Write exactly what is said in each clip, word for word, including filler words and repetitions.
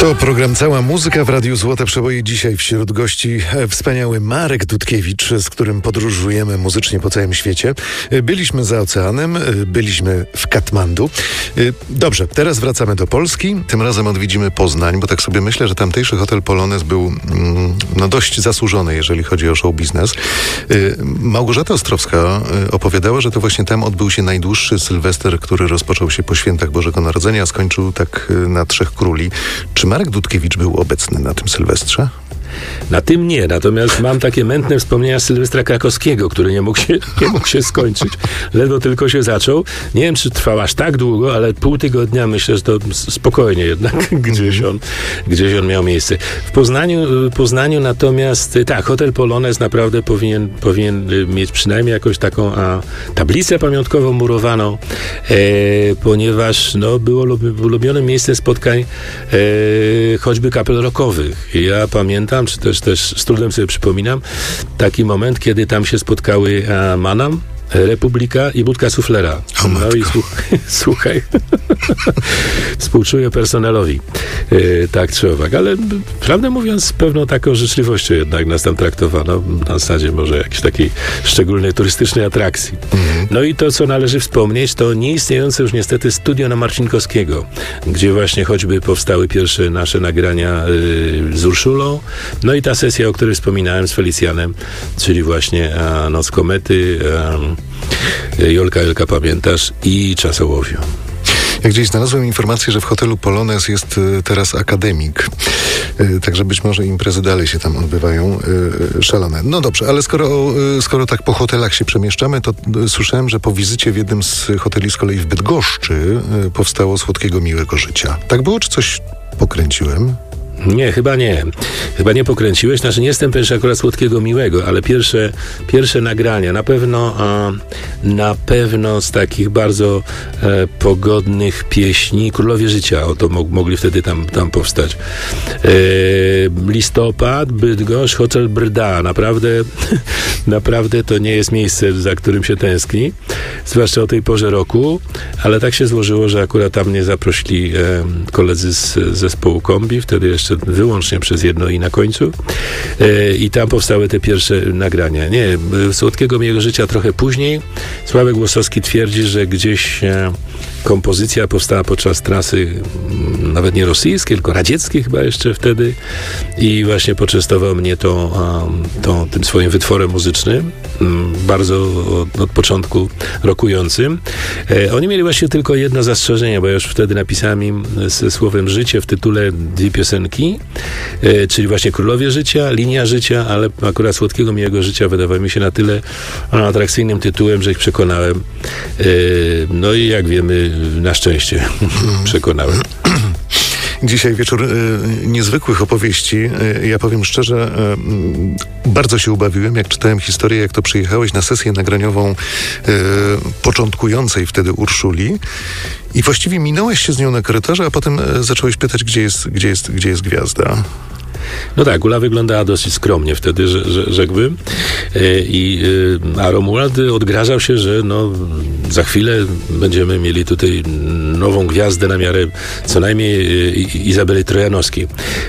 To program Cała Muzyka w Radiu Złote Przeboje. Dzisiaj wśród gości wspaniały Marek Dudkiewicz, z którym podróżujemy muzycznie po całym świecie. Byliśmy za oceanem, byliśmy w Katmandu. Dobrze, teraz wracamy do Polski. Tym razem odwiedzimy Poznań, bo tak sobie myślę, że tamtejszy hotel Polonez był no, dość zasłużony, jeżeli chodzi o show biznes. Małgorzata Ostrowska opowiadała, że to właśnie tam odbył się najdłuższy Sylwester, który rozpoczął się po świętach Bożego Narodzenia, a skończył tak na Trzech Króli. Czy Marek Dudkiewicz był obecny na tym Sylwestrze? Na tym nie, natomiast mam takie mętne wspomnienia z Sylwestra Krakowskiego, który nie mógł się, nie mógł się skończyć. Ledwo tylko się zaczął. Nie wiem, czy trwał aż tak długo, ale pół tygodnia myślę, że to spokojnie jednak gdzieś on, gdzieś on miał miejsce. W Poznaniu, Poznaniu natomiast, tak, hotel Polonez naprawdę powinien, powinien mieć przynajmniej jakąś taką a, tablicę pamiątkową murowaną, e, ponieważ no, było ulubionym miejscem spotkań e, choćby kapel rockowych. Ja pamiętam, czy też, też z trudem sobie przypominam, taki moment, kiedy tam się spotkały a, Manam, Republika i Budka Suflera. O, no i słuchaj, słuchaj. Współczuję personelowi. Yy, tak czy owak. Ale prawdę mówiąc, z pewną taką życzliwością jednak nas tam traktowano. Na zasadzie może jakiejś takiej szczególnej turystycznej atrakcji. Mhm. No i to, co należy wspomnieć, to nieistniejące już niestety studio na Marcinkowskiego, gdzie właśnie choćby powstały pierwsze nasze nagrania yy, z Urszulą. No i ta sesja, o której wspominałem, z Felicjanem, czyli właśnie a, Noc Komety, a, Jolka, Jolka, pamiętasz? I Czas ołowiu. Ja gdzieś znalazłem informację, że w hotelu Polonez jest teraz akademik. Także być może imprezy dalej się tam odbywają szalone. No dobrze, ale skoro, skoro tak po hotelach się przemieszczamy, to słyszałem, że po wizycie w jednym z hoteli z kolei w Bydgoszczy powstało Słodkiego Miłego Życia. Tak było, czy coś pokręciłem? Nie, chyba nie. Chyba nie pokręciłeś. Znaczy nie jestem pewien akurat Słodkiego Miłego, ale pierwsze, pierwsze nagrania, na pewno a, na pewno z takich bardzo e, pogodnych pieśni Królowie Życia, o to mo- mogli wtedy tam, tam powstać. E, listopad, Bydgoszcz, Hotel Brda. Naprawdę, naprawdę to nie jest miejsce, za którym się tęskni, zwłaszcza o tej porze roku, ale tak się złożyło, że akurat tam mnie zaprosili e, koledzy z zespołu Kombi, wtedy jeszcze wyłącznie przez jedno i na końcu. E, I tam powstały te pierwsze nagrania. Nie, Słodkiego Miłego Życia trochę później. Sławek Głosowski twierdzi, że gdzieś e, kompozycja powstała podczas trasy m, nawet nie rosyjskiej, tylko radzieckiej chyba jeszcze wtedy i właśnie poczęstował mnie tą, a, tą, tym swoim wytworem muzycznym, m, bardzo od, od początku rokującym. E, oni mieli właśnie tylko jedno zastrzeżenie, bo ja już wtedy napisałem im ze słowem życie w tytule dwie piosenki, e, czyli właśnie Królowie Życia, Linia Życia, ale akurat Słodkiego Miłego Życia wydawało mi się na tyle atrakcyjnym tytułem, że ich przekonałem. E, no i jak wiemy, na szczęście przekonałem. Dzisiaj wieczór y, niezwykłych opowieści. Y, ja powiem szczerze, y, bardzo się ubawiłem, jak czytałem historię, jak to przyjechałeś na sesję nagraniową y, początkującej wtedy Urszuli i właściwie minąłeś się z nią na korytarze, a potem y, zacząłeś pytać, gdzie jest, gdzie jest, gdzie jest gwiazda. No tak, Ula wyglądała dosyć skromnie wtedy, że, że, rzekłbym. I, a Romuald odgrażał się, że no, za chwilę będziemy mieli tutaj nową gwiazdę na miarę co najmniej Izabeli Trojanowskiej.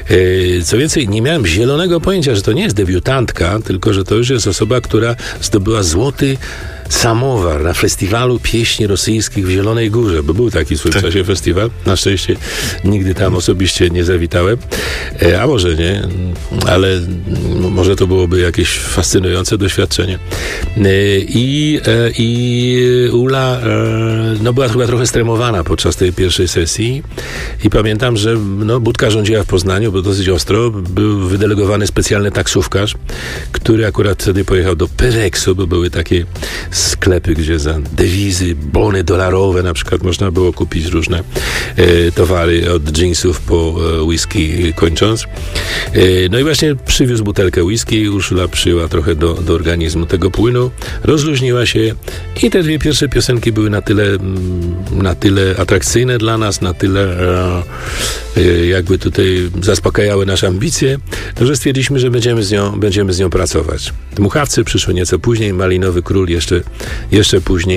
Co więcej, nie miałem zielonego pojęcia, że to nie jest debiutantka, tylko że to już jest osoba, która zdobyła złoty samowar na festiwalu pieśni rosyjskich w Zielonej Górze, bo był taki w swoim tak. czasie festiwal. Na szczęście nigdy tam osobiście nie zawitałem. E, a może nie, ale może to byłoby jakieś fascynujące doświadczenie. E, i, e, I Ula e, no była chyba trochę stremowana podczas tej pierwszej sesji i pamiętam, że no, Budka rządziła w Poznaniu, bo dosyć ostro. Był wydelegowany specjalny taksówkarz, który akurat wtedy pojechał do Pereksu, bo były takie sklepy, gdzie za dewizy, bony dolarowe na przykład można było kupić różne e, towary od jeansów po e, whisky kończąc. E, no i właśnie przywiózł butelkę whisky, Urszula przyjęła trochę do, do organizmu tego płynu, rozluźniła się i te dwie pierwsze piosenki były na tyle, na tyle atrakcyjne dla nas, na tyle e, e, jakby tutaj zaspokajały nasze ambicje, że stwierdziliśmy, że będziemy z nią, będziemy z nią pracować. Dmuchawcy przyszły nieco później, Malinowy Król jeszcze jeszcze później.